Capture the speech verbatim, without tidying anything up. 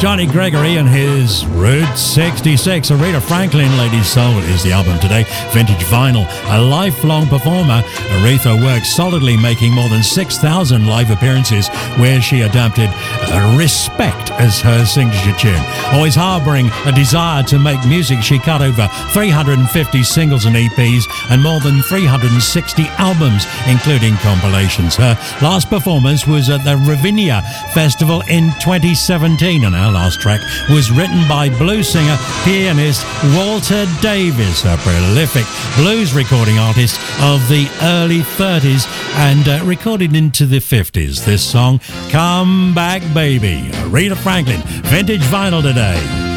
Johnny Gregory and his Route sixty-six. Aretha Franklin, Lady Soul is the album today. Vintage Vinyl. A lifelong performer, Aretha worked solidly, making more than six thousand live appearances where she adapted uh, Respect as her signature tune. Always harbouring a desire to make music, she cut over three hundred fifty singles and E Ps and more than three hundred sixty albums, including compilations. Her last performance was at the Ravinia Festival in twenty seventeen, and our last track was written by blues singer, pianist Walter Davis, a prolific blues recording artist of the early thirties and uh, recorded into the fifties. This song, Come Back Baby, Aretha Franklin, Vintage Vinyl today.